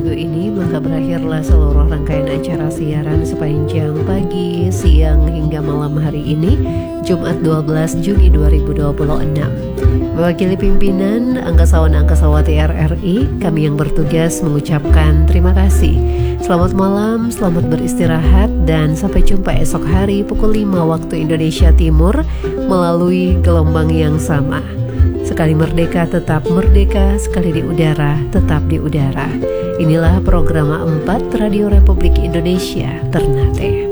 minggu ini, maka berakhirlah seluruh rangkaian acara siaran sepanjang pagi, siang hingga malam hari ini, Jumat 12 Juni 2026. Mewakili pimpinan angkasawan-angkasawati RRI, kami yang bertugas mengucapkan terima kasih. Selamat malam, selamat beristirahat, dan sampai jumpa esok hari pukul 5 waktu Indonesia Timur melalui gelombang yang sama. Sekali merdeka tetap merdeka, sekali di udara tetap di udara. Inilah program 4 Radio Republik Indonesia Ternate.